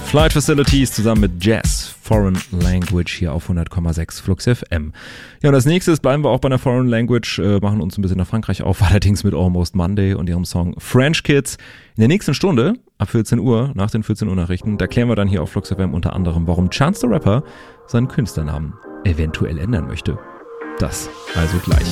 Flight Facilities zusammen mit Jazz, Foreign Language hier auf 100,6 Flux FM. Ja, und als nächstes bleiben wir auch bei einer Foreign Language, machen uns ein bisschen nach Frankreich auf, allerdings mit Almost Monday und ihrem Song French Kids. In der nächsten Stunde, ab 14 Uhr, nach den 14 Uhr Nachrichten, da klären wir dann hier auf Flux FM unter anderem, warum Chance the Rapper seinen Künstlernamen eventuell ändern möchte. Das also gleich.